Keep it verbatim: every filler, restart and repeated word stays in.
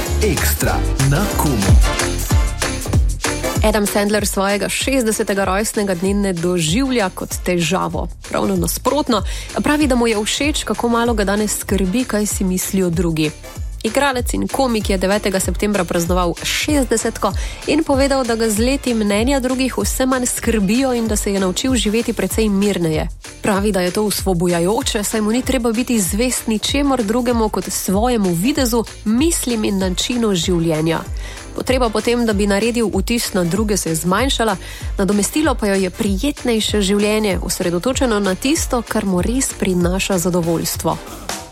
Ekstra na Kumu. Adam Sandler svojega šestdesetega rojstnega dne ne doživlja kot težavo. Ravno nasprotno, pravi, da mu je všeč, kako malo ga danes skrbi, kaj si mislijo drugi. Igralec in komik je devetega septembra praznoval šestdesetko in povedal, da ga z leti mnenja drugih vse manj skrbijo in da se je naučil živeti precej mirneje. Pravi, da je to usvobojajoče, saj mu ni treba biti zvest ničemur drugemu kot svojemu videzu, mislim in načinu življenja. Potreba potem, da bi naredil vtis na druge, se je zmanjšala, nadomestilo pa jo je prijetnejše življenje, osredotočeno na tisto, kar mu res prinaša zadovoljstvo.